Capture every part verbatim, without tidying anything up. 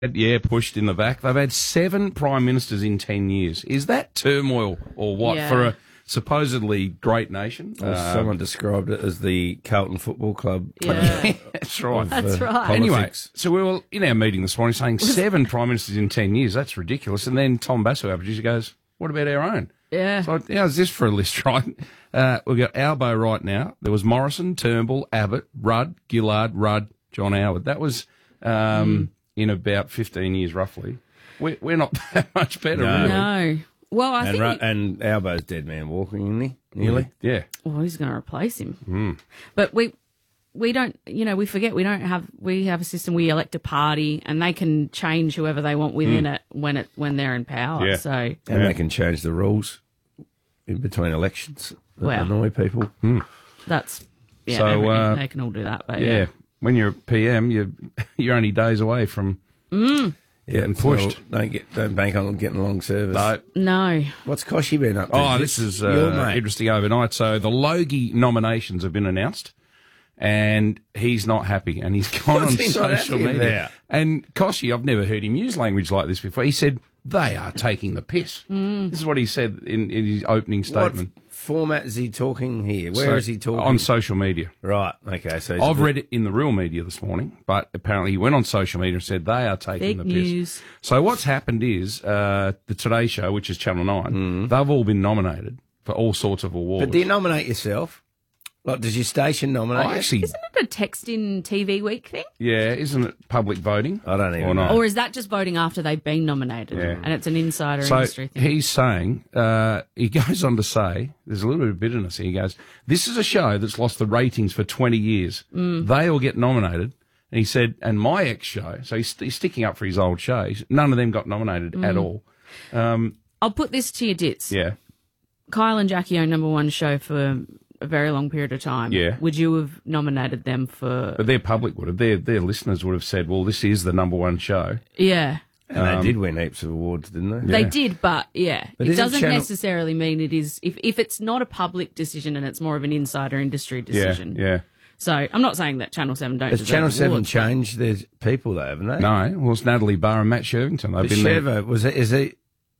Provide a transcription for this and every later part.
Yeah, pushed in the back. They've had seven prime ministers in ten years. Is that turmoil or what Yeah. for a supposedly great nation? Well, Uh, someone described it as the Carlton Football Club. Yeah. that's right. That's uh, right. Anyway, politics. so we were in our meeting this morning saying seven prime ministers in ten years. That's ridiculous. And then Tom Basso, our producer, goes, "What about our own?" Yeah. So how's this for a list, right? Uh, we've got Albo right now. There was Morrison, Turnbull, Abbott, Rudd, Gillard, Rudd, John Howard. That was um, Mm. in about fifteen years, roughly. We're, we're not that much better, No. really. No. Well, I And, think... Ru- and Albo's dead man walking, isn't he? Nearly. Yeah. Well, who's going to replace him? Mm. But we we don't, you know, we forget we don't have, we have a system, we elect a party and they can change whoever they want within it when it when they're in power. Yeah. So, And Yeah. they can change the rules in between elections that Wow. annoy people. that's, yeah, So, they, uh, they can all do that. But Yeah. yeah. When you're a P M, you're, you're only days away from getting pushed. So don't get don't bank on getting long service. No. No. What's Koshy been up to? Oh, this is your uh, mate. interesting overnight. So the Logie nominations have been announced, and he's not happy, and he's gone What's on he not social happy media. about? And Koshy, I've never heard him use language like this before. He said, "They are taking the piss." This is what he said in, in his opening What statement. format is he talking here? Where is So, he talking? On social media. Right. Okay. So he's I've a bit- read it in the real media this morning, but apparently he went on social media and said they are taking Fake the news. piss. So what's happened is uh, the Today Show, which is Channel nine, they've all been nominated for all sorts of awards. But do you nominate yourself? Like, does your station nominate? Oh, you? actually, Isn't it a text in T V week thing? yeah, isn't it public voting? I don't even Or know. not? Or is that just voting after they've been nominated? Yeah. And it's an insider So industry thing? he's saying, uh, he goes on to say, there's a little bit of bitterness here. He goes, this is a show that's lost the ratings for twenty years. Mm. They all get nominated. And he said, and my ex-show, so he's, he's sticking up for his old shows, none of them got nominated Mm. at all. I'll put this to your dits. Yeah. Kyle and Jackie own number one show for a very long period of time. Yeah. Would you have nominated them for... But their public would have, their, their listeners would have said, well, this is the number one show. Yeah. And they did win heaps of awards, didn't they? They Yeah. did, but yeah. But it isn't doesn't Channel- necessarily mean it is... If, if it's not a public decision and it's more of an insider industry Yeah, decision. yeah. So I'm not saying that Channel seven don't Has deserve Channel Seven awards, but- changed their people, though, haven't they? No, well, it's Natalie Barr and Matt Shervington. They've But been there. Chevo, was it? Is it?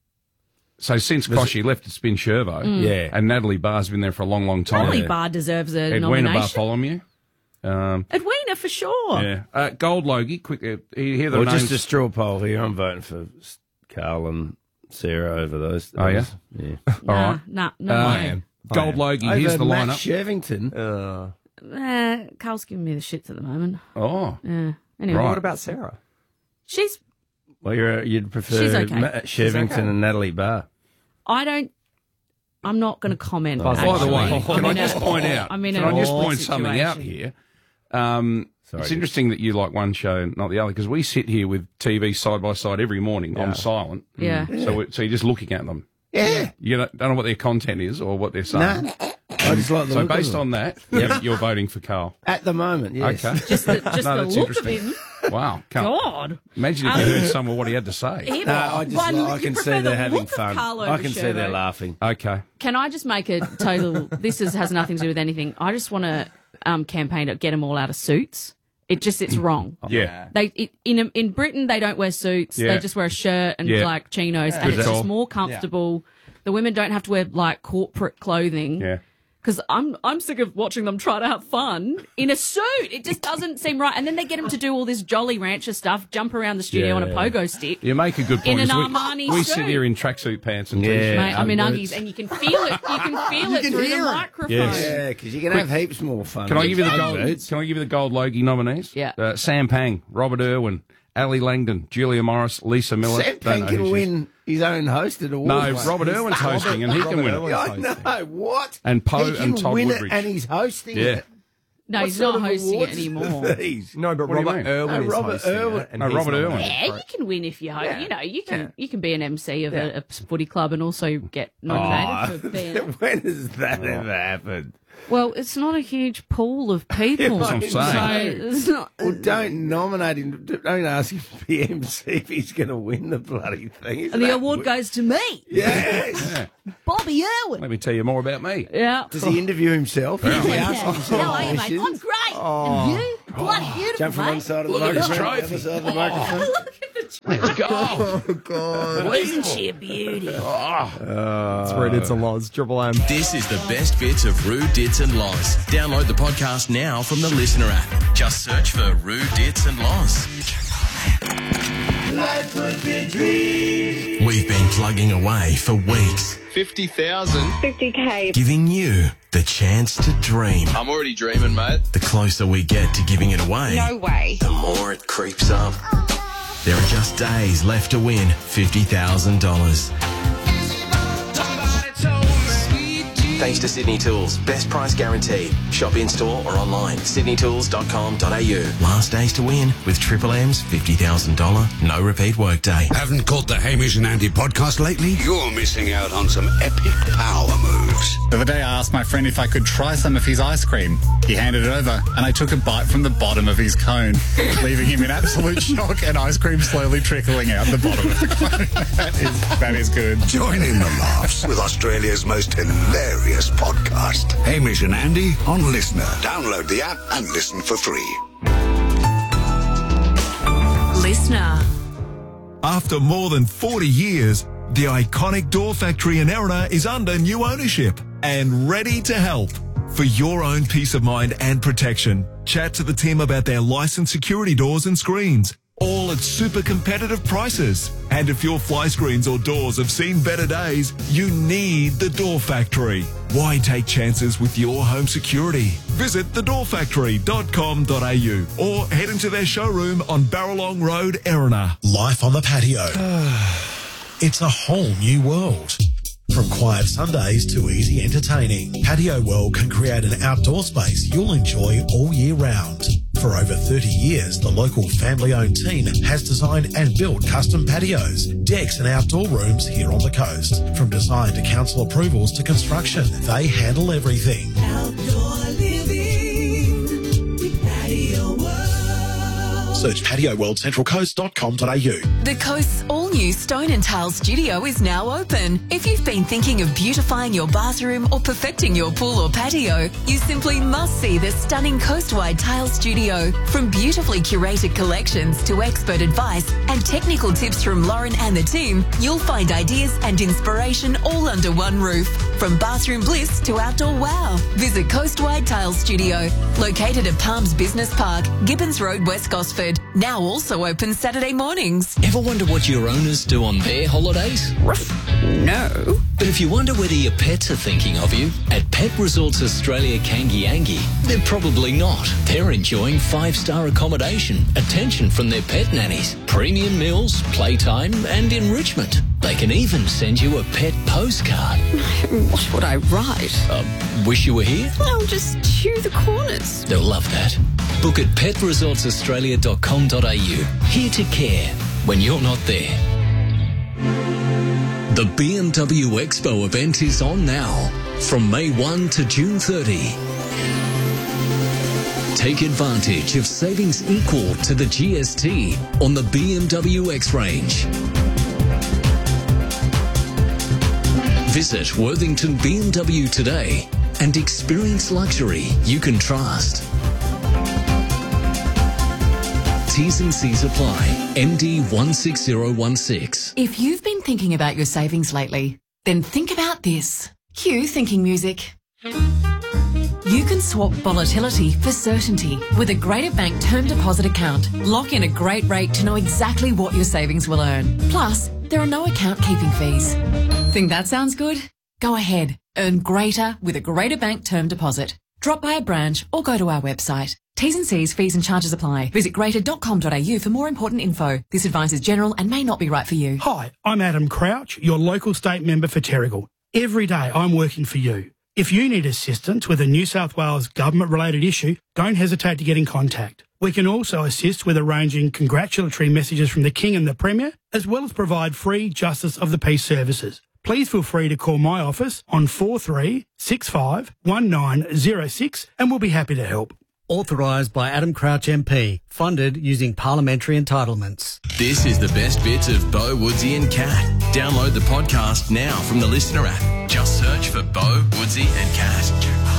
So since Koshy left, it's been Shervo. Mm. Yeah. And Natalie Barr's been there for a long, long time. Natalie Barr deserves a Edwina nomination. Bartholomew. Um, Edwina, for sure. yeah. Uh, Gold Logie, quick, uh, you hear the Well, names? just a straw poll here. I'm voting for Carl and Sarah over those. Oh, yeah? Yeah. Nah, All right. Nah, no Uh, way. Gold Logie, Over here's the Matt lineup. Shervington. Uh, Eh, Carl's giving me the shits at the moment. Oh, Yeah. Anyway, Right. what about Sarah? she's... Well, you're, you'd prefer She's okay. Matt Shervington okay. and Natalie Barr. I don't... I'm not going to comment. By by the actually. way, I'm can I in a- just point out? I'm in can a I just war point something out situation. here? Um, Sorry. it's interesting that you like one show, not the other, because we sit here with T V side by side every morning on silent. Yeah. So, we so you're just looking at them. Yeah. You don't, don't know what their content is or what they're saying. No. I just like the So look of based them. on that, you're, you're voting for Carl. At the moment, yes. Okay. Just the, just No, the that's look of interesting. him. Wow. Can't- God. Imagine if you heard some of what he had to say. Him. No, I just One, I you can prefer see the they're having look of fun. Carl I over can see they're Shervo. laughing. Okay. Can I just make a total... this is, has nothing to do with anything. I just want to um, campaign to get them all out of suits. It just, it's wrong. Yeah. They it, in in Britain they don't wear suits. Yeah. They just wear a shirt and Yeah. like chinos, and Good it's call. just more comfortable. The women don't have to wear like corporate clothing. Yeah. Because I'm I'm sick of watching them try to have fun in a suit. It just doesn't seem right. And then they get them to do all this Jolly Rancher stuff, jump around the studio Yeah. on a pogo stick. You make a good point. In an 'cause Armani we, we suit. sit here in tracksuit pants and Yeah. t-shirts. Mate, I'm in Unboots. Uggies, and you can feel it. You can feel it can through hear the it. microphone. Yes. Yeah, because you can have heaps more fun. Can I give you the with gold? boots. Can I give you the gold Logie nominees? Yeah. Uh, Sam Pang, Robert Irwin, Ali Langdon, Julia Morris, Lisa Miller. Sam Don't Pang know can who she is. win his own hosted award. No, mate. Robert Irwin's hosting and he can win Irwin. it. I know, what? And Poe He can and Todd win Woodbridge. it and he's hosting Yeah. it. No, What he's sort not of hosting it awards anymore. are these? No, but What do you Robert mean? Irwin No, is Robert hosting Irwin. it, and No, he's Robert Irwin. nominated Yeah, for you it. can win if you host. Yeah. You know, you can Yeah. you can be an M C of Yeah. a, a footy club and also get Oh, nominated for being. when has that ever happened? Well, it's not a huge pool of people. That's what I'm so saying. it's not. Well, don't nominate him. Don't ask him to be M C if he's going to win the bloody thing. Isn't And the that award weird? goes to me, Yes. Yeah. Bobby Irwin. Let me tell you more about me. Yeah. Does he interview himself? Does he ask himself How are you, mate? questions? I'm great. And you? Bloody beautiful, Jump from mate. one side of the Look at this microphone to the trophy. other side of the microphone. Look at the Let's go. Oh, God. Isn't she a beauty? It's Rude Dits and Laws, Triple M. This is the best bits of Rude Dits and Laws. Download the podcast now from the Listener app. Just search for Rude Dits and Laws. Life would be a dream. We've been plugging away for weeks, fifty thousand. fifty K. giving you the chance to dream. I'm already dreaming, mate. The closer we get to giving it away, No way. the more it creeps up. There are just days left to win fifty thousand dollars. Thanks to Sydney Tools. Best price guaranteed. Shop in-store or online. sydney tools dot com dot a u. Last days to win with Triple M's fifty thousand dollars no repeat workday. Haven't caught the Hamish and Andy podcast lately? You're missing out on some epic power moves. The other day I asked my friend if I could try some of his ice cream. He handed it over and I took a bite from the bottom of his cone, leaving him in absolute shock and ice cream slowly trickling out the bottom of the cone. that is that is good. Join in the laughs with Australia's most hilarious podcast. Hamish and Andy on Listener. Download the app and listen for free. Listener. After more than forty years, the iconic Door Factory in Erina is under new ownership and ready to help. For your own peace of mind and protection, chat to the team about their licensed security doors and screens, all at super competitive prices. And if your fly screens or doors have seen better days, you need the Door Factory. Why take chances with your home security? Visit the door factory dot com dot a u or head into their showroom on Barralong Road, Erina. Life on the patio. It's a whole new world. From quiet Sundays to easy entertaining, Patio World can create an outdoor space you'll enjoy all year round. For over thirty years, the local family-owned team has designed and built custom patios, decks and outdoor rooms here on the coast. From design to council approvals to construction, they handle everything. Outdoor living with Patio World. Search patio world central coast dot com dot a u. The Coast's all-new Stone and Tile studio is now open. If you've been thinking of beautifying your bathroom or perfecting your pool or patio, you simply must see the stunning Coastwide Tile Studio. From beautifully curated collections to expert advice and technical tips from Lauren and the team, you'll find ideas and inspiration all under one roof. From bathroom bliss to outdoor wow. Visit Coastwide Tile Studio, located at Palms Business Park, Gibbons Road, West Gosford. Now also open Saturday mornings. Ever wonder what your owners do on their holidays? No. But if you wonder whether your pets are thinking of you, at Pet Resorts Australia Kangiangi, they're probably not. They're enjoying five-star accommodation, attention from their pet nannies, premium meals, playtime and enrichment. They can even send you a pet postcard. What would I write? Uh, wish you were here? I'll just chew the corners. They'll love that. Book at pet resorts australia dot com dot a u. Here to care when you're not there. The B M W Expo event is on now, from May first to June thirtieth. Take advantage of savings equal to the G S T on the B M W X range. Visit Worthington B M W today and experience luxury you can trust. T's and C's apply. M D one six zero one six. If you've been thinking about your savings lately, then think about this. Cue thinking music. You can swap volatility for certainty with a Greater Bank term deposit account. Lock in a great rate to know exactly what your savings will earn. Plus, there are no account keeping fees. Think that sounds good? Go ahead. Earn greater with a Greater Bank term deposit. Drop by a branch or go to our website. T's and C's, fees and charges apply. Visit greater dot com dot a u for more important info. This advice is general and may not be right for you. Hi, I'm Adam Crouch, your local state member for Terrigal. Every day I'm working for you. If you need assistance with a New South Wales government-related issue, don't hesitate to get in contact. We can also assist with arranging congratulatory messages from the King and the Premier, as well as provide free Justice of the Peace services. Please feel free to call my office on four three six five one nine zero six and we'll be happy to help. Authorised by Adam Crouch M P. Funded using parliamentary entitlements. This is the best bits of Bo, Woodsy and Cat. Download the podcast now from the Listener app. Just search for Bo, Woodsy and Cat.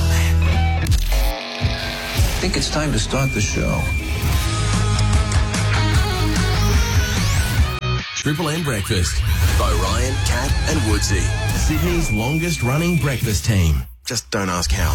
I think it's time to start the show. Triple M Breakfast by Ryan, Kat and Woodsy. Sydney's longest running breakfast team. Just don't ask how.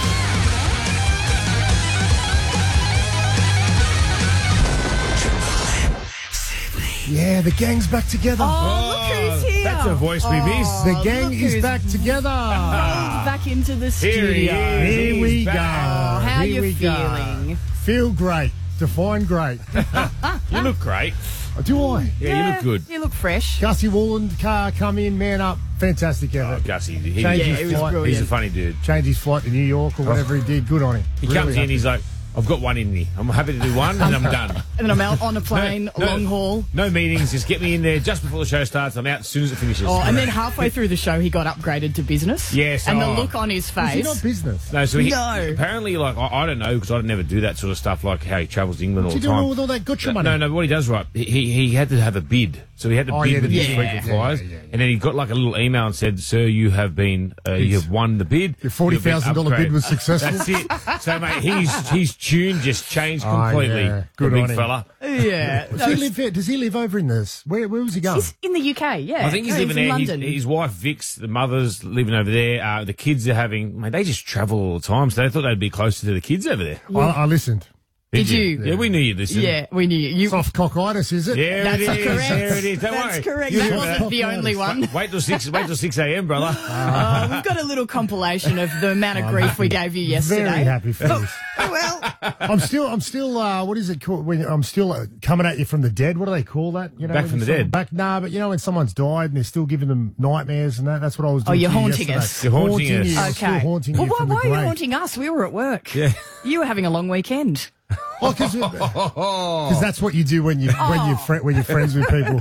Yeah, the gang's back together. Oh, look who's here. That's a voice we miss. The gang look is who's back together. Back into the studio. Here he is. Here we He's go. back. How Here you we go. feeling? Feel great. Define great. You look great. Do I? Yeah, you look good. You look fresh. Gussie Woolen car come in, man up. Fantastic Oh, effort. Gussie. He, Changed Yeah, his he was flight. brilliant. he's a funny dude. Changed his flight to New York or whatever he did. Good on him. He Really comes in, happy. he's like, I've got one in me. I'm happy to do one and I'm done. And then I'm out on a plane, No, no. long haul. No meetings, just get me in there just before the show starts. I'm out as soon as it finishes. Oh, and then halfway through the show, he got upgraded to business. Yes, And the oh. look on his Is face. he not business? No, so he, No. apparently, like, I, I don't know, because I never do that sort of stuff, like how he travels to England What's all he the time. doing with all that gotcha no, money? no, no, but what he does, right, he, he he had to have a bid. So he had to Oh, bid yeah, with the his bid. frequent Yeah, flyers. yeah, yeah, yeah. And then he got like a little email and said, sir, you have been, uh, you have won the bid. Your forty thousand dollars bid was successful. That's it. So, mate, his, his tune just changed Oh, completely. yeah. Good the big on him. fella. Yeah. Does he live here? Does he live over in this? Where Where was he going? He's in the U K, yeah. I think he's No, living in there. His, London. his wife Vix, the mother's living over there. Uh, the kids are having. Mate, they just travel all the time, so they thought they'd be closer to the kids over there. I, I listened. Did you? Yeah, we knew you'd listen. Yeah, we knew you. you Soft cockitis, is it? Yeah, That's it is. correct. There it is. Don't That's worry. correct. You That do wasn't the only one. Wait, wait till six. Wait till six a.m., brother. Uh, we've got a little compilation of the amount of grief we gave you yesterday. Very happy for this. Well, I'm still, I'm still, uh, what is it called? When I'm still uh, coming at you from the dead. What do they call that? You know, Back when from you the sort of dead. Back, nah, but you know when someone's died and they're still giving them nightmares and that. That's what I was Oh, doing. you're to you haunting yesterday. us. You're haunting us. you. I'm still okay. haunting well, you why, from the why are you grave. haunting us? We were at work. Yeah. You were having a long weekend. Oh, because that's what you do when you when you fri when you're friends with people.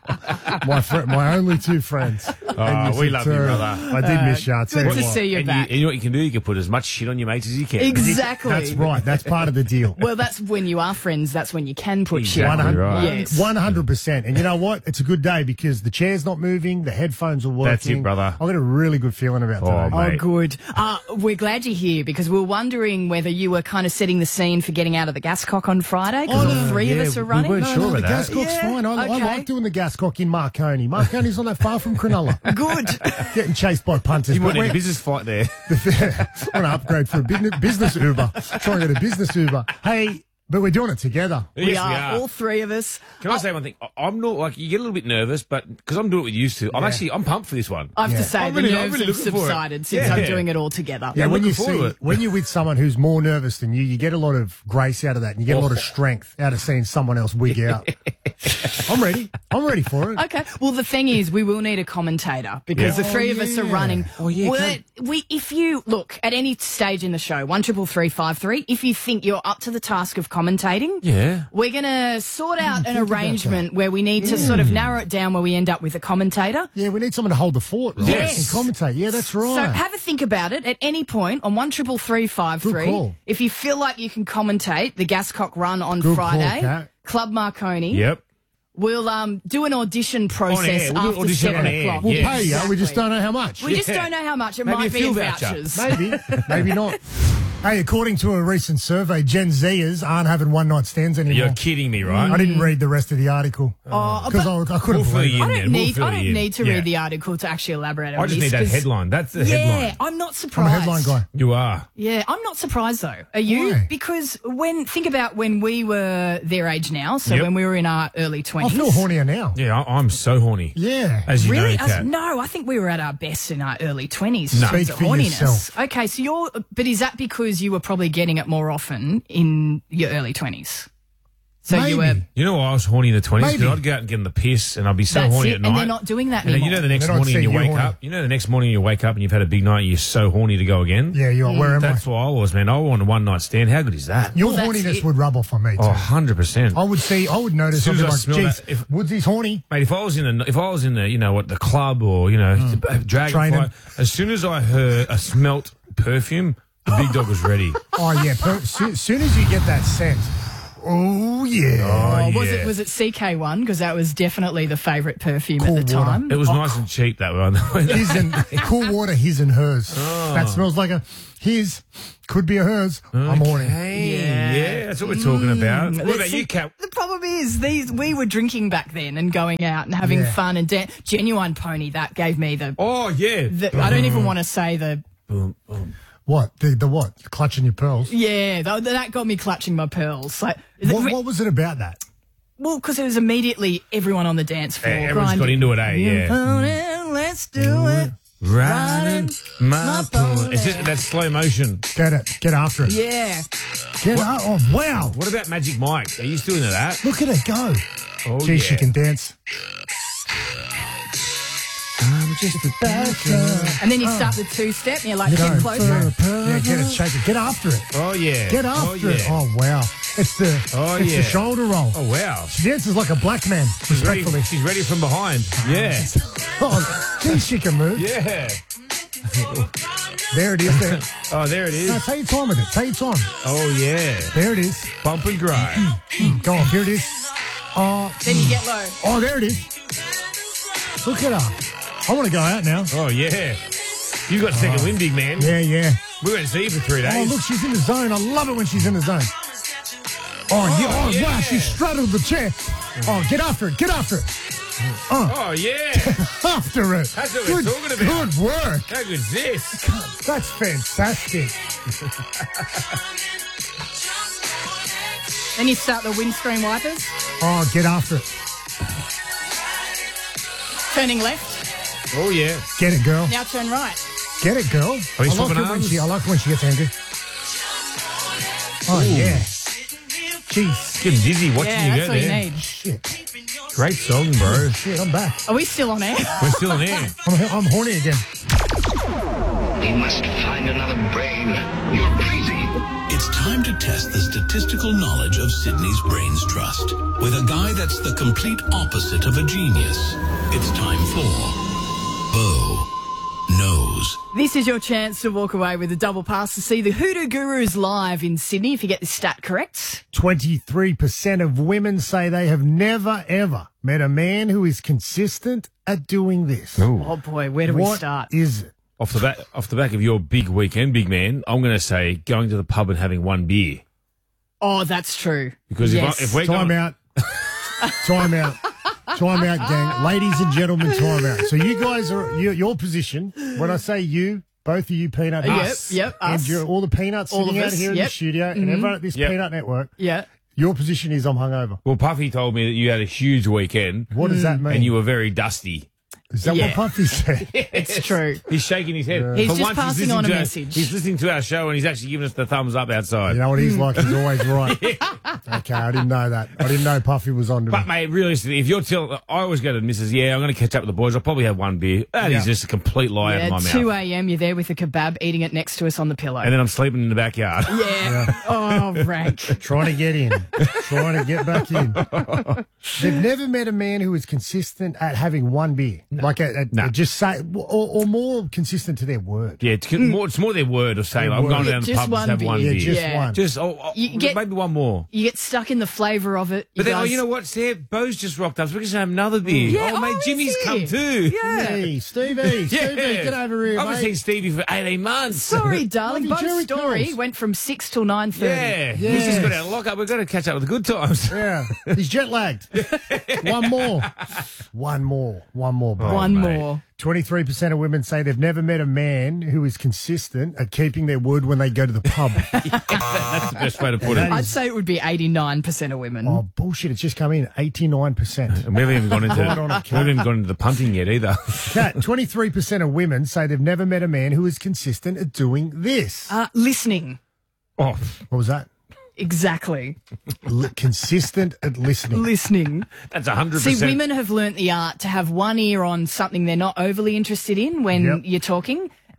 my fr- my only two friends. Oh, we love you, brother. I did miss you. I'll tell Good you to what. see you and, back. you, and you know what you can do? You can put as much shit on your mates as you can. Exactly. That's right. That's part of the deal. Well, that's when you are friends. That's when you can put shit Exactly on. right. Yes. One hundred percent. And you know what? It's a good day because the chair's not moving, the headphones are working. That's it, brother. I've got a really good feeling about Oh, today. Oh, mate. good. Uh, we're glad you're here because we we're wondering whether you were kind of setting the scene for getting out of the Gascock on Friday because Oh, all no, three yeah, of us are we running. weren't No, sure no, the about that. Gascock's Yeah, fine. I, I okay. like doing the Gascock in Marconi. Marconi's not that far from Cronulla. Good. Getting chased by punters. You But might need we're- a business flight there. I want to upgrade for a business, business Uber. Try and get a business Uber. Hey, but we're doing it together. We Yes, are, all three of us. Can I say one thing? I- I'm not like you get a little bit nervous, but because I'm doing it with you two, I'm actually I'm pumped for this one. I have Yeah. to say, I'm the really- I'm nerves really have looking for it. subsided since Yeah. I'm doing it all together. Yeah, I'm when you looking forward to see it. when you're with someone who's more nervous than you, you get a lot of grace out of that, and you get a lot of strength out of seeing someone else wig out. I'm ready. I'm ready for it. Okay. Well, the thing is, we will need a commentator because Yeah. the three Oh, of us are yeah. running. Oh, yeah, We're- come- we, if you look at any stage in the show, one triple three five three. If you think you're up to the task of commentating, Yeah. we're gonna sort out an think about arrangement where we need to sort of narrow it down where we end up with a commentator. Yeah, we need someone to hold the fort, right? Yes. And commentate. Yeah, that's right. So have a think about it at any point on one triple three five Good three. call. If you feel like you can commentate the Gascock run on Good call, Friday, Kat. Club Marconi. Yep. We'll um, do an audition air. process We'll do after audition seven on air. o'clock. we'll Yeah. pay you. We just Exactly. don't know how much. We just Yeah. don't know how much. It Maybe might a be in fuel voucher. vouchers. Maybe, maybe not. Hey, according to a recent survey, Gen Zers aren't having one night stands anymore. You're kidding me, right? I didn't read the rest of the article Oh, because I, I couldn't We'll fill believe you it. in I then. don't We'll need. fill I you don't in. need to Yeah. read the article to actually elaborate on I just this, need that 'cause- headline. That's the Yeah, headline. I'm not I'm surprised. a headline guy. You are. Yeah, I'm not surprised though. Are you? Why? Because when think about when we were their age now, so Yep. when we were in our early I twenties. feel hornier now. Yeah, I, I'm so horny. Yeah. As you Really? know, As- Kat. no, I think we were at our best in our early twenties. No. in terms Speak of for horniness. yourself. Okay, so you're, but is that because you were probably getting it more often in your early twenties? So Maybe. you were. You know, I was horny in the twenties Maybe. because I'd go out and get in the piss, and I'd be so That's horny it, at night. and they're not doing that And then anymore. you know the next They don't morning see you you wake horny. up. You know the next morning you wake up and you've had a big night. You're so horny to go again. Yeah, you are. Where am That's why I was, man. I want a one night stand. How good is that? Your Well, that's horniness it. would rub off on me too. Oh, one hundred percent. I would see. I would notice As soon something as I like, smell geez, that- if- Woodsy's horny. Mate, if I was in the if I was in the you know what the club or you know Mm. Dragonfly, Training. as soon as I heard a smelt perfume, the big dog was ready. Oh yeah. Per, so, soon as you get that scent, Oh, yeah. Oh, was yeah. it was it C K one? Because that was definitely the favourite perfume Cool at the water. time. It was Oh, nice and cheap, that one. His and cool water, his and hers. Oh. That smells like a his, could be a hers. I'm horny. Yeah. yeah, that's what we're talking about. What about See, you, Kat? The problem is these we were drinking back then and going out and having Yeah. fun and dan- Genuine Pony, that gave me the, Oh, yeah. the I don't even want to say the Boom, boom. What? The, the what? Clutching your pearls? yeah that, that got me clutching my pearls. Like, What, what was it about that? well, because it was immediately everyone on the dance floor. Hey, everyone's got grinding. into it, eh? Yeah. Pony, let's do it. Riding my my pony. pony. It's just that slow motion. Get it. Get after it. Yeah. Get up. Oh, wow. What about Magic Mike? Are you still into that? Look at her go. Oh, Gee, yeah. she can dance. I'm just a bad girl. And then you start the two step and you're like, You get know, closer. Yeah, get it, shake it. Get after it. Oh, yeah. Get oh, after yeah. it. Oh, wow. It's the, Oh, it's yeah. the shoulder roll. Oh, wow. She dances like a black man, She's ready, respectfully. she's ready from behind. Yeah. Oh, gee, she can move. Yeah. There it is. There. Oh, there it No, is. take your time with it. Take your time. Oh, yeah. There it is. Bump and grind. Go on. Here it is. Oh, Then you get low. oh, there it is. Look at her. I want to go out now. Oh, yeah. You got second wind, big man. Yeah, yeah. We went to see you for three days. Oh, look, she's in the zone. I love it when she's in the zone. Oh, yeah. Oh, yeah. wow. She straddled the chair. Oh, get after it. Get after it. Oh, Oh, yeah. after it. That's what we're Good- talking about. Good work. How good's this? That's fantastic. Then you start the windscreen wipers. Oh, get after it. Turning left. Oh, yeah. Get it, girl. Now turn right. Get it, girl. Are you I like swapping it when arms? she. I like it when she gets angry. Oh yeah. Jeez. Getting dizzy watching Yeah, you that's go what there. you need. Shit. Great song, bro. Shit. I'm back. Are we still on air? We're still in air. I'm, I'm horny again. We must find another brain. You're crazy. It's time to test the statistical knowledge of Sydney's Brains Trust with a guy that's the complete opposite of a genius. It's time for Bo Knows. This is your chance to walk away with a double pass to see the Hoodoo Gurus live in Sydney, if you get this stat correct. Twenty-three percent of women say they have never ever met a man who is consistent at doing this. Oh boy, where do we What start? is it? Off the back, off the back of your big weekend, big man, I'm going to say going to the pub and having one beer. Oh, that's true. Because Yes. if, I, if we're Time going, out. Time out. Time out, gang. Ladies and gentlemen, time out. So you guys are you, your position. When I say you, both of you, Peanut, Yep, us, yep, and us. you're, all the peanuts All sitting of out us, here in yep. the studio, and Mhm. everyone at this Yep. Peanut Network. Yeah. Your position is I'm hungover. well, Puffy told me that you had a huge weekend. What does that mean? And you were very dusty. Is that Yeah. what Puffy said? It's true. He's shaking his head. He's For just once, passing listening on a to our- message. he's listening to our show and he's actually giving us the thumbs up outside. You know what he's like? He's always right. Okay, I didn't know that. I didn't know Puffy was on to me. But mate, realistically, if you're telling, I always go to Missus Yeah, I'm going to catch up with the boys. I'll probably have one beer. That Yeah. is just a complete lie out Yeah, of my mouth. two a.m. You're there with a kebab, eating it next to us on the pillow. And then I'm sleeping in the backyard. yeah. Oh, rank. Trying to get in. Trying to get back in. They've never met a man who is consistent at having one beer. Like, a, a, No. a just say, or, or more consistent to their word. Yeah, it's more, it's more their word of saying, Their I'm going word. down to the Just pub one and have beer. one Yeah, beer. just Yeah. one. Just, oh, oh, You get- maybe one more. You get stuck in the flavour of it. But you then, oh, guys- you know what, Sam? Bo's just rocked up, so we can have another beer. Yeah, oh, mate, oh, Jimmy's is he? come too. Yeah. Hey, Stevie, Stevie, get over here, I haven't mate. seen Stevie for eighteen months. Sorry, darling. Love you, Bo's Jerry story Curls. went from six till nine thirty. Yeah, Yeah. he's just got out of lockup. We've got to catch up with the good times. Yeah, he's jet lagged. One more. One more. One more, bro. One mate. more. twenty-three percent of women say they've never met a man who is consistent at keeping their word when they go to the pub. That's the best way to put That it. I'd say it would be eighty-nine percent of women. Oh, bullshit. It's just come in. eighty-nine percent. And we haven't even gone into Right on it, we haven't even gone into the punting yet either. Kat, twenty-three percent of women say they've never met a man who is consistent at doing this. Uh, listening. Oh, What was that? Exactly. L- consistent at listening. Listening. that's a hundred See, percent. women have learnt the art to have one ear on something they're not overly interested in when Yep. you're talking,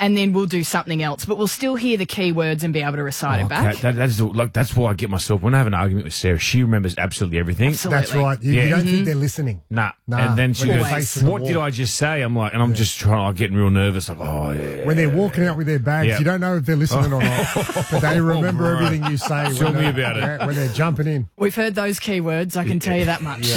and then we'll do something else, but we'll still hear the key words and be able to recite it back. That, that is like that's why I get myself when I have an argument with Sarah. She remembers absolutely everything. Absolutely. That's right. You, Yeah. you don't Mm-hmm. think they're listening. Nah. Nah. And then she When goes, they're facing the "What wall. did I just say?" I'm like, and I'm just trying. I'm getting real nervous. Like, oh yeah. When they're walking out with their bags, Yeah. you don't know if they're listening or not, but they remember Right. everything you say. Tell when me they're- about it. yeah, when they're jumping in. We've heard those key words, I can tell you that much.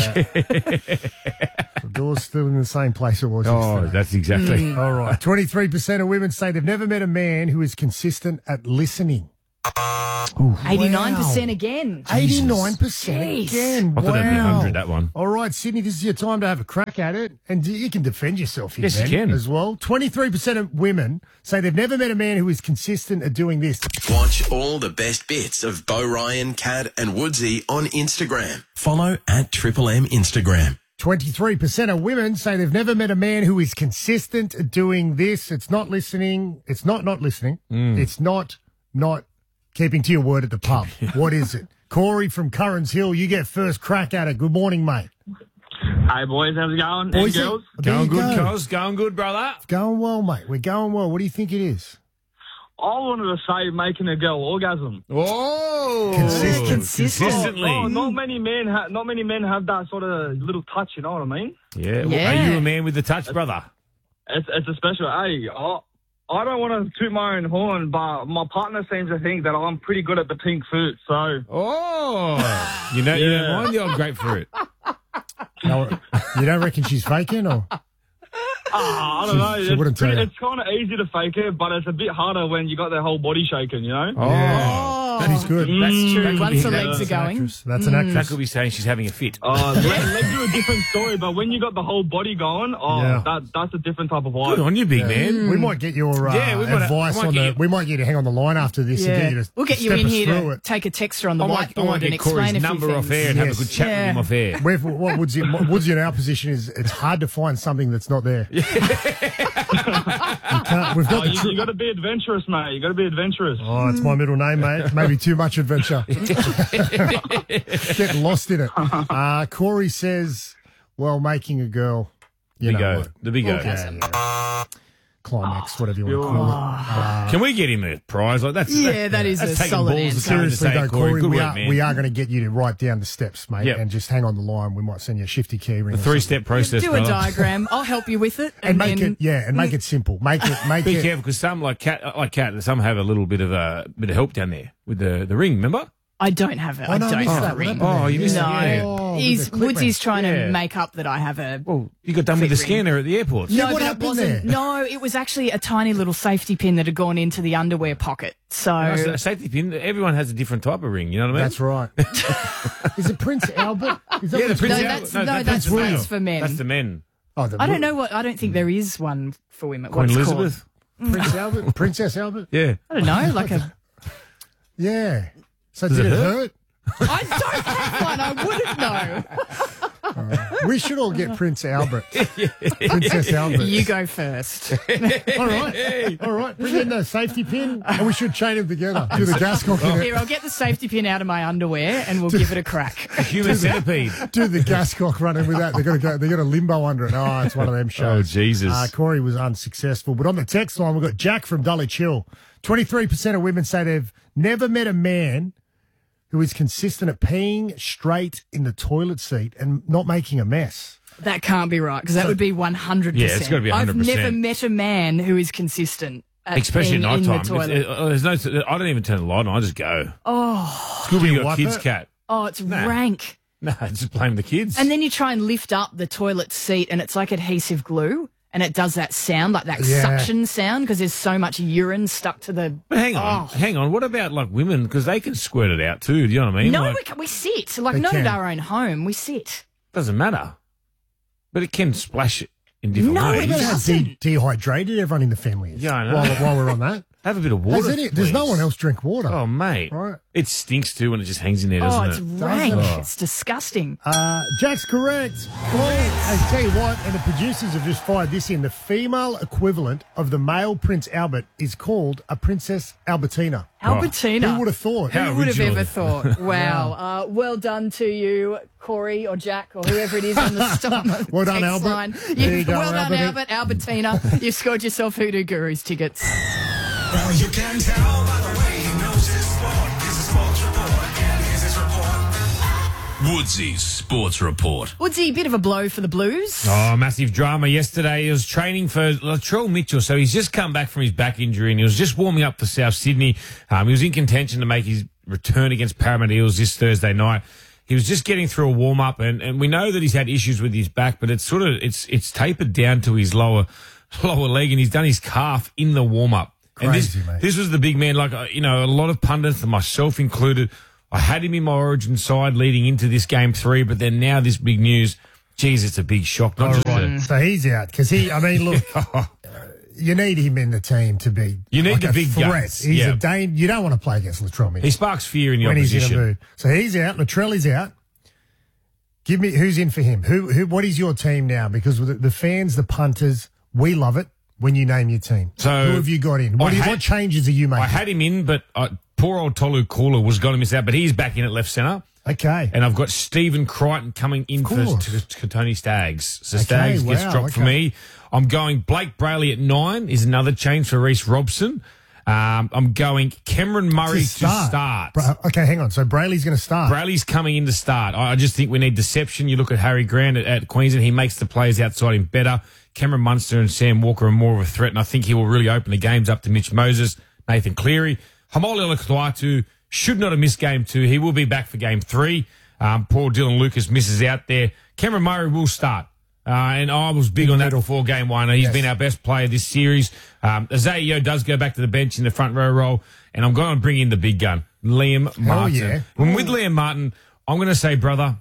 The door's still in the same place it was. Oh, yesterday. that's exactly. Mm. All right. twenty-three percent of women say they've never met a man who is consistent at listening. eighty-nine percent again. eighty-nine percent Jeez. again. I thought that'd be Wow. one hundred, that one. All right, Sydney, this is your time to have a crack at it. And you can defend yourself here, Yes, you Ben, can. as well. twenty-three percent of women say they've never met a man who is consistent at doing this. Watch all the best bits of Bo Ryan, Kat and Woodsy on Instagram. Follow at Triple M Instagram. twenty-three percent of women say they've never met a man who is consistent at doing this. It's not listening. It's not not listening. Mm. It's not not keeping to your word at the pub. What is it? Corey from Currans Hill, you get first crack at it. Good morning, mate. Hey, boys, how's it going? Boys, and girls? there Going you good, go. Cos. Going good, brother. Going well, mate. We're going well. What do you think it is? I wanted to say making a girl orgasm. Oh, Consistent. consistently. Oh, not many men, ha- not many men have that sort of little touch. You know what I mean? Yeah. Well, Yeah. are you a man with the touch, brother? It's it's a special. Hey, I, I don't want to toot my own horn, but my partner seems to think that I'm pretty good at the pink food. So Oh, you know, you don't Yeah. mind the old grapefruit. No, you don't reckon she's faking, or ah, I don't know. she wouldn't It's, pretty, tell you. it's kind of easy to fake it, but it's a bit harder when you got their whole body shaking. You know? Oh, Yeah. that is good. Mm. that's true. Once Be- the that- legs are going. That's an actress. That could be saying she's having a fit. Oh, let, let's do a different story. But when you got the whole body going, oh, Yeah. that that's a different type of vibe. Good on you, big man. We might get your uh, Yeah, we might- advice we might on get the. you- We might get you to hang on the line after this and Yeah. get you to We'll get you step in us here through to it. take a texter on the I might, I whiteboard might and get Corey's explain a few number things. off air and have a Yes. good chat with him Yeah. off air. We've, what Woodsy, Woodsy in our position is it's hard to find something that's not there. You can't- we've Oh, got the you, tr- you got to be adventurous, mate. You got to be adventurous. Oh, it's my middle name, mate. Maybe too much adventure. Get lost in it. Uh, Corey says, well, making a girl. You Big know O. what? The big O. Yeah, yeah. Climax, whatever you want to call it. Uh, Can we get him a prize? Like that's Yeah, that is that's a taking solid balls answer. to come to Seriously, say, though, Corey, Good we, work, are, man. we are going to get you to write down the steps, mate, Yep. and just hang on the line. We might send you a shifty key ring. The or three-step something. process, Do a brother. diagram. I'll help you with it. And, And, make then it, yeah, and make it simple. Make it, make Be it. careful because some like cat, like cat, some have a little bit of a bit of help down there with the the ring. Remember? I don't have it. Oh, I no, I don't missed have that. a What ring. happened Oh, you missed no, it. Yeah. Oh, he's with the clip Woodsy's ring. trying Yeah. to make up that I have a. Well, you got done with the Fit ring. scanner at the airport. Yeah, no, what but it happened wasn't. there? No, it was actually a tiny little safety pin that had gone into the underwear pocket. So That's a safety pin. Everyone has a different type of ring. You know what I mean? That's right. Is it Prince Albert? Is that Yeah, what the it's Prince No, called? Albert. that's- No, no, that- that's the Prince male. for men. That's the men. Oh, the I don't know what. I don't think there is one for women. Queen What's it Elizabeth. Prince Albert, Princess Albert. Yeah. called? I don't know. Like a. Yeah. So Does did it it hurt? hurt? I don't have one. I wouldn't know. We should all get Prince Albert, Princess Albert. You go first. All right, all right. Bring in the safety pin, and we should chain them together. Do the gas cock in it. Here, I'll get the safety pin out of my underwear and we'll give it a crack. A human centipede. Do the gas cock running with that. They're gonna go. They got a limbo under it. Oh, it's one of them shows. Oh, Jesus. Uh, Corey was unsuccessful, but on the text line we've got Jack from Dulwich Hill. Twenty-three percent of women say they've never met a man who is consistent at peeing straight in the toilet seat and not making a mess. That can't be right because that would be one hundred percent. Yeah, it's gotta be one hundred percent. I've never met a man who is consistent at Especially at peeing in night the time. toilet. uh, there's no. I don't even turn the light on. I just go. Oh, It's good when Do you you got wipe kids, it? cat. oh, it's Nah. rank. No, just blame the kids. And then you try and lift up the toilet seat and it's like adhesive glue and it does that sound, like that Yeah. suction sound because there's so much urine stuck to the... But hang on, Oh. hang on. What about like women? Because they can squirt it out too. Do you know what I mean? No, Like, we, can, we sit. Like, They not can. at our own home. We sit. doesn't matter. But it can splash in different No, it ways. Look at how doesn't. de- dehydrated everyone in the family is. Yeah, I know. While, while we're on that. Have a bit of water. Has any, does no one else drink water? Oh, mate. Right. It stinks too when it just hangs in there, Oh, doesn't it's it? rank. Oh. It's disgusting. Uh, Jack's correct. Correct. I tell you what, and the producers have just fired this in. The female equivalent of the male Prince Albert is called a Princess Albertina. Albertina. Who would have thought? Who would have ever thought? Wow. uh, well done to you, Corey or Jack or whoever it is on the stop. Well done, text Albert. line. There You- you go, well done, Albert. Albert. Albertina. You've scored yourself Hoodoo Gurus tickets. Well, you can tell by the way he knows his sport. He's a sports report, and here's his report. Woodsy's Sports Report. Woodsy, bit of a blow for the Blues. Oh, massive drama yesterday. He was training for Latrell Mitchell, so he's just come back from his back injury and he was just warming up for South Sydney. Um, he was in contention to make his return against Parramatta Eels this Thursday night. He was just getting through a warm up, and, and we know that he's had issues with his back, but it's sort of it's it's tapered down to his lower lower leg, and he's done his calf in the warm up. And Crazy, this, mate. this was the big man, like, uh, you know, a lot of pundits, and myself included, I had him in my origin side leading into this game three, but then now this big news, geez, it's a big shock. Not All just right. a- So he's out because he. I mean, look, uh, you need him in the team to be. You need like the a big threat. guts. He's Yeah. a dame. You don't want to play against Latrell Mitchell he sparks fear in the when he's in a opposition. mood. So he's out. Latrell is out. Give me who's in for him. Who? Who? What is your team now? Because the, the fans, the punters, we love it when you name your team. So who have you got in? What, I do you, had- what changes are you making? I had him in, but uh, poor old Tolu Kula was going to miss out, but he's back in at left centre. Okay. And I've got Stephen Crichton coming in for course. t- t- Tony Staggs. So Okay, Staggs gets wow, dropped for okay. me. I'm going Blake Brayley at nine is another change for Reece Robson. Um, I'm going Cameron Murray to start. Bra- okay, hang on. So Brayley's going to start. Brayley's coming in to start. I I just think we need deception. You look at Harry Grant at, at Queensland, he makes the players outside him better. Cameron Munster and Sam Walker are more of a threat, and I think he will really open the games up to Mitch Moses, Nathan Cleary. Hamole Olakuatu should not have missed game two. He will be back for game three. Um, poor Dylan Lucas misses out there. Cameron Murray will start. Uh, and I was big on that before game one. He's Yes. been our best player this series. Um, Isaiah does go back to the bench in the front row role, and I'm going to bring in the big gun, Liam Martin. yeah. When with Liam Martin, I'm going to say, brother,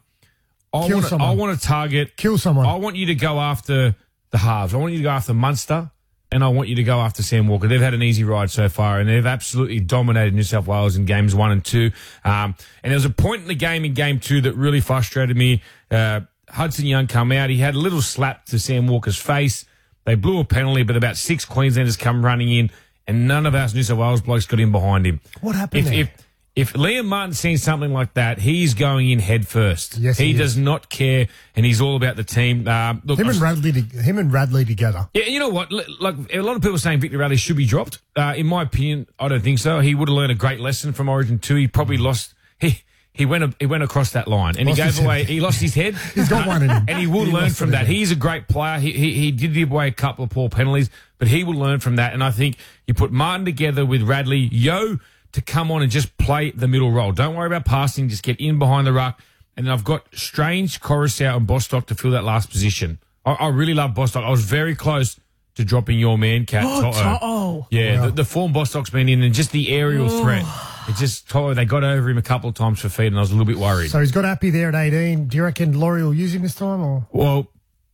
I Kill want, to, someone. I want to target. Kill someone. I want you to go after the halves. I want you to go after Munster, and I want you to go after Sam Walker. They've had an easy ride so far, and they've absolutely dominated New South Wales in games one and two. Um, and there was a point in the game in game two that really frustrated me. Uh, Hudson Young come out. He had a little slap to Sam Walker's face. They blew a penalty, but about six Queenslanders come running in, and none of us New South Wales blokes got in behind him. What happened If, there? if if Liam Martin's seen something like that, he's going in head first. Yes, he, he is. does not care, and he's all about the team. Um, look, him I- and Radley, to- him and Radley together. yeah, you know what? L- Like a lot of people are saying Victor Radley should be dropped. Uh, in my opinion, I don't think so. He would have learned a great lesson from Origin two. He probably lost. He he went he went across that line and Lost he his gave away. head. He lost his head. He's got one in him. and he will He learn lost from it that. again. He's a great player. He, he he did give away a couple of poor penalties, but he will learn from that. And I think you put Martin together with Radley, Yo to come on and just play the middle role. Don't worry about passing. Just get in behind the ruck. And then I've got Strange, Coruscant, and Bostock to fill that last position. I, I really love Bostock. I was very close to dropping your man, Cat Oh, Toto. Toto. Yeah, Wow. the, the form Bostock's been in, and just the aerial Oh. threat. It just Toto. They got over him a couple of times for feet, and I was a little bit worried. So he's got Appy there at eighteen. Do you reckon Laurie will use him this time, or well,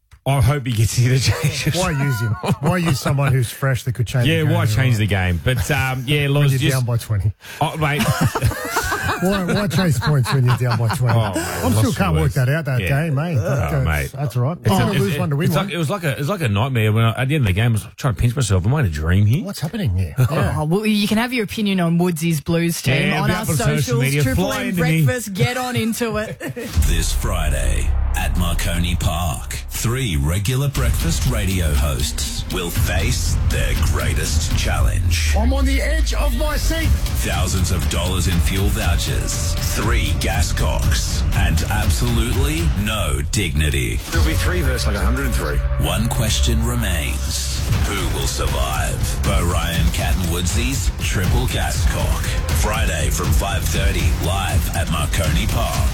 I hope he gets the changes. why use him? Why use someone who's fresh that could change? Yeah, the game why change right? the game? But um, yeah, When Loz, you're just down by twenty. oh, mate. Why, why chase points when you're down by twenty? Oh, mate, I'm lost still for can't work words. that out that Yeah. game, mate. But, Oh, uh, mate. That's all right. It's Oh, a- to lose it's- one to win it's one. like, it was like a it was like a nightmare when I, at the end of the game I was trying to pinch myself. Am I in a dream here? What's happening here? Oh, well, you can have your opinion on Woodsy's Blues team Yeah, on be our up on social socials. media. Triple Fly M into me. Breakfast. Get on into it. This Friday at Marconi Park, three regular breakfast radio hosts will face their greatest challenge. I'm on the edge of my seat. Thousands of dollars in fuel vouchers, three gas cocks, and absolutely no dignity. There'll be three versus like one hundred three. One question remains. Who will survive? Bo Ryan, Cat and Woodsy's Triple Gas Cock. Friday from five thirty, live at Marconi Park.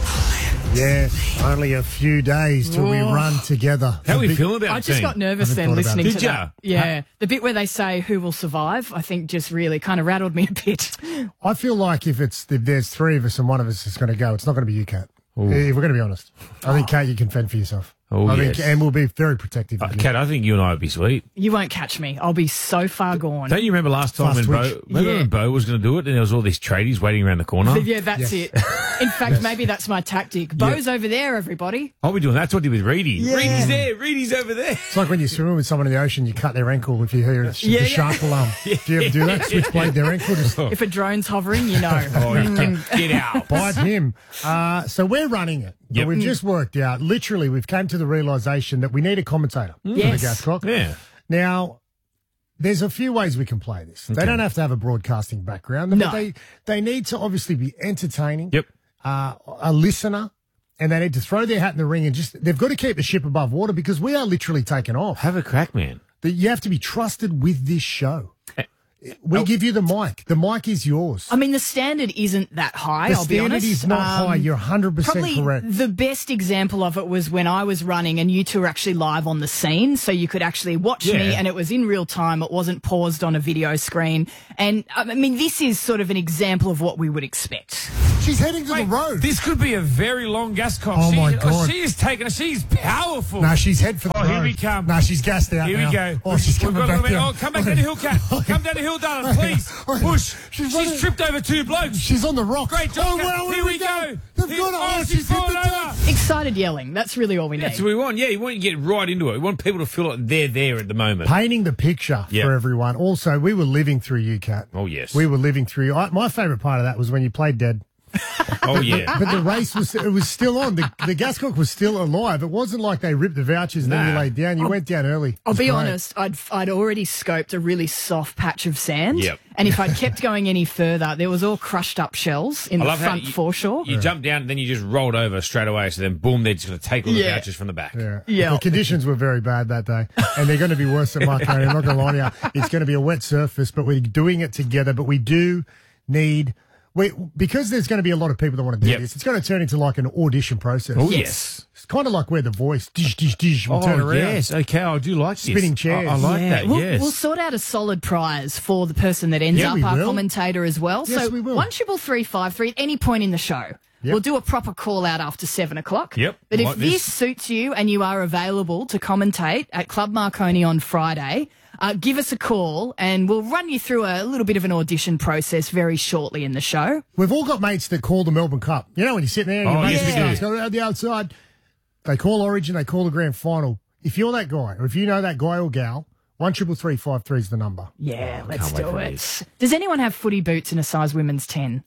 Yeah, only a few days till we Whoa. run together. How are we The big- feeling about I the just team? got nervous Haven't then thought about listening it. to Did that. ya? Yeah, the bit where they say who will survive, I think just really kind of rattled me a bit. I feel like if it's if there's three of us and one of us is going to go, it's not going to be you, Kat. If we're going to be honest, I think Kat, you can fend for yourself. Oh, I yes. think, and we'll be very protective. Uh, of you. Kat, I think you and I would be sweet. You won't catch me. I'll be so far gone. Don't you remember last time Fast when Bo, twitch. remember Yeah. when Bo was going to do it and there was all these tradies waiting around the corner? Yeah, that's Yes. it. In fact, maybe that's my tactic. Bo's over there, everybody. I'll be doing that's what he did with Reedy. Yeah. Reedy's there. Reedy's over there. It's like when you're swimming with someone in the ocean, you cut their ankle if you hear the Yeah, yeah. shark alarm. Do you ever do that? Switchblade their ankle? Just If a drone's hovering, you know. Oh, you can get out. bite him. Uh, so we're running it. But Yep. we've just worked out, literally, we've come to the realisation that we need a commentator for the Yes. Gascock. Yeah. Now, there's a few ways we can play this. They Okay. don't have to have a broadcasting background. No. But they, they need to obviously be entertaining, Yep. uh, a listener, and they need to throw their hat in the ring and just, they've got to keep the ship above water because we are literally taking off. Have a crack, man. That you have to be trusted with this show. We Oh. give you the mic. The mic is yours. I mean, the standard isn't that high, The I'll be standard honest. is not Um, high. You're one hundred percent Probably correct. the best example of it was when I was running and you two were actually live on the scene, so you could actually watch me Yeah. and it was in real time. It wasn't paused on a video screen. And I mean, this is sort of an example of what we would expect. She's heading to Wait, the road. This could be a very long Gascock. Oh, she, my God. she is taking. She's powerful. No, she's head for the Oh, road. here we come. No, she's gassed out Here now. we go. Oh, she's We've coming got a back little bit- down. Oh, come back down the hill, Cat. Come down the hill, darling, please. Push. She's She's running- tripped over two blokes. She's on the rock. Great job, Oh, Kat. wow, Here we go. They've Here- got her. Oh, Oh, she's she's hit fallen the over. deck. Excited yelling. That's really all we need. That's what we want. Yeah, you want to get right into it. We want people to feel like they're there at the moment. Painting the picture Yeah. for everyone. Also, we were living through you, Kat. Oh, yes. We were living through you. I, my favourite part of that was when you played dead. Oh, yeah. But the race was it was still on. The, the Gascock was still alive. It wasn't like they ripped the vouchers and then you Nah. laid down. You went down early. It I'll was be great. honest, I'd I'd already scoped a really soft patch of sand. Yep. And if I'd kept going any further, there was all crushed up shells in I the love how front you, foreshore. you jumped down and then you just rolled over straight away. So then, boom, they're just going to take all the Yeah. vouchers from the back. Yeah. Yeah. The conditions were very bad that day. And they're going to be worse at Marconi. I'm not going to lie to you. It's going to be a wet surface, but we're doing it together. But we do need, we, because there's going to be a lot of people that want to do Yep. this, it's going to turn into like an audition process. Oh, yes. It's kind of like where The Voice, dish, dish, dish, will Oh, turn around. yes. Okay, I do like this. Spinning chairs. I, I like Yeah. that, We'll, yes. we'll sort out a solid prize for the person that ends Yeah, up we our will. commentator as well. Yes, so we will. one triple three five three at any point in the show. Yep. We'll do a proper call out after seven o'clock. Yep, But if like this. this. suits you and you are available to commentate at Club Marconi on Friday, uh, give us a call and we'll run you through a little bit of an audition process very shortly in the show. We've all got mates that call the Melbourne Cup. You know, when you're sitting there and your Oh, mates yes, we yeah. do. go around the outside, they call Origin, they call the grand final. If you're that guy, or if you know that guy or gal, one triple three five three is the number. Yeah, let's wait do for it. this. Does anyone have footy boots in a size women's ten?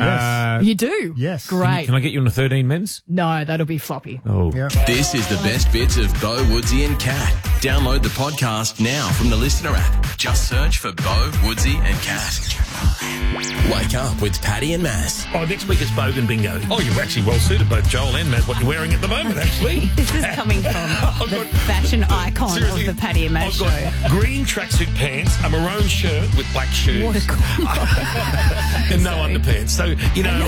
Uh, You do? Yes. Great. Can I get you on a thirteen men's? No, that'll be floppy. Oh. Yeah. This is the best bits of Bo, Woodsy and Cat. Download the podcast now from the Listener app. Just search for Bo, Woodsy and Cat. Wake up with Paddy and Maz. Oh, next week it's Bogan Bingo. Oh, you're actually well suited, both Joel and Matt, what you're wearing at the moment, actually. This is coming from the fashion icon Seriously, of the Paddy and Maz I've show. got green tracksuit pants, a maroon shirt with black shoes. What a cool. And no underpants. So, you know.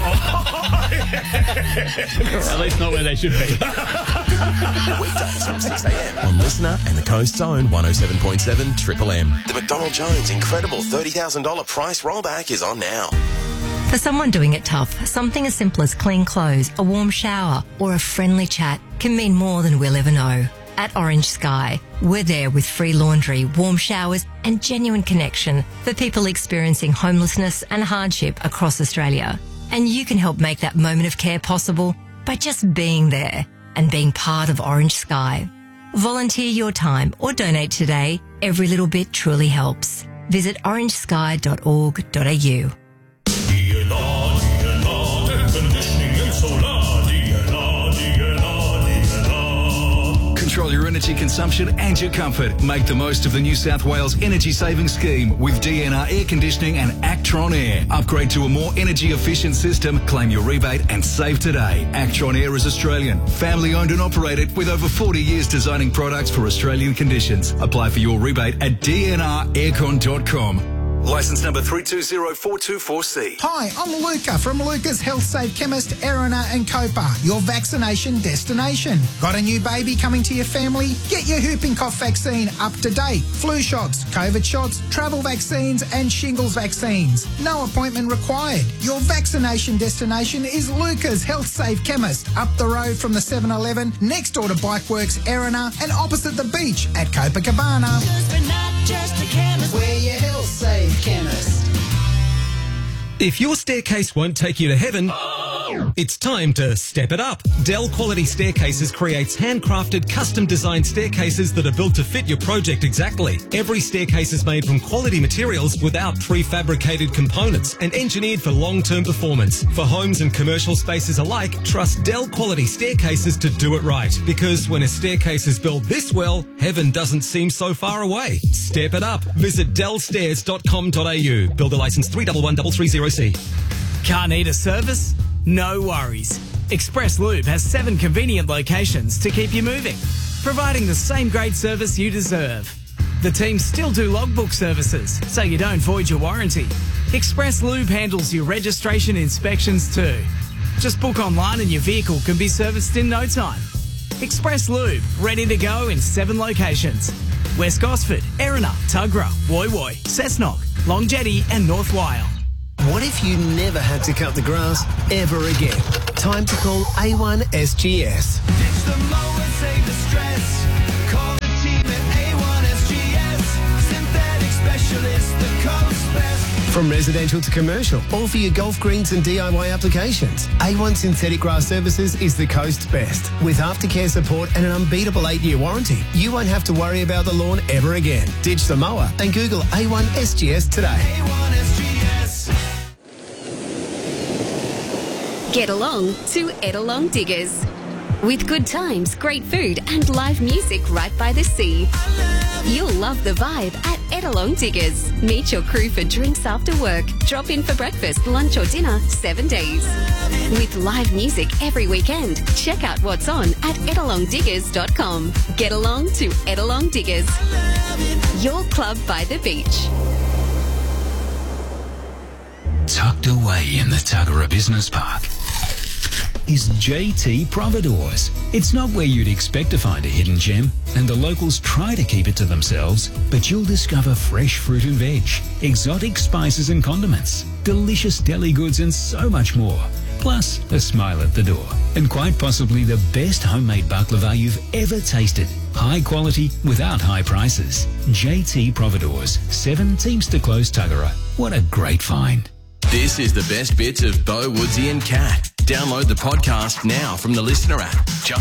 At least not where they should be. Weekdays from six a.m. on Listener and the Coast's own one oh seven point seven Triple M. The McDonald Jones incredible thirty thousand dollars price rollback is on now. For someone doing it tough, something as simple as clean clothes, a warm shower, or a friendly chat can mean more than we'll ever know. At Orange Sky, we're there with free laundry, warm showers, and genuine connection for people experiencing homelessness and hardship across Australia. And you can help make that moment of care possible by just being there and being part of Orange Sky. Volunteer your time or donate today. Every little bit truly helps. Visit orange sky dot org dot a u. Control your energy consumption and your comfort. Make the most of the New South Wales Energy Saving Scheme with D N R Air Conditioning and Actron Air. Upgrade to a more energy efficient system, claim your rebate and save today. Actron Air is Australian, family owned and operated with over forty years designing products for Australian conditions. Apply for your rebate at d n r aircon dot com. Licence number three two zero four two four C. Hi, I'm Luca from Luca's Health Save Chemist, Erina and Copa, your vaccination destination. Got a new baby coming to your family? Get your whooping cough vaccine up to date. Flu shots, COVID shots, travel vaccines and shingles vaccines. No appointment required. Your vaccination destination is Luca's Health Save Chemist, up the road from the seven eleven, next door to Bikeworks Erina and opposite the beach at Copacabana. We're not just a chemist, we're your Health Save Chemist. If your staircase won't take you to heaven, it's time to step it up. Dell Quality Staircases creates handcrafted, custom-designed staircases that are built to fit your project exactly. Every staircase is made from quality materials without prefabricated components and engineered for long-term performance. For homes and commercial spaces alike, trust Dell Quality Staircases to do it right. Because when a staircase is built this well, heaven doesn't seem so far away. Step it up. Visit dell stairs dot com dot a u. Builder license three one one three three zero C. Car need a service? No worries. Express Lube has seven convenient locations to keep you moving, providing the same great service you deserve. The team still do logbook services, so you don't void your warranty. Express Lube handles your registration inspections too. Just book online and your vehicle can be serviced in no time. Express Lube, ready to go in seven locations. West Gosford, Erina, Tuggerah, Woy Woy, Cessnock, Long Jetty and North Wyong. What if you never had to cut the grass ever again? Time to call A one S G S. Ditch the mower, save the stress. Call the team at A one S G S. Synthetic specialist, the coast best. From residential to commercial, all for your golf greens and D I Y applications. A one Synthetic Grass Services is the coast's best. With aftercare support and an unbeatable eight-year warranty, you won't have to worry about the lawn ever again. Ditch the mower and Google A one S G S today. A one S G S. Get along to Etalong Diggers. With good times, great food and live music right by the sea. You'll love the vibe at Etalong Diggers. Meet your crew for drinks after work. Drop in for breakfast, lunch or dinner, seven days. With live music every weekend. Check out what's on at etalong diggers dot com. Get along to Etalong Diggers. Your club by the beach. Tucked away in the Tuggerah Business Park is J T Providores. It's not where you'd expect to find a hidden gem, and the locals try to keep it to themselves, but you'll discover fresh fruit and veg, exotic spices and condiments, delicious deli goods and so much more. Plus, a smile at the door. And quite possibly the best homemade baklava you've ever tasted. High quality without high prices. J T Providores, seven Teamster Close, Tuggerah. What a great find. This is the best bits of Bo, Woodsy and Cat. Download the podcast now from the Listener app. Just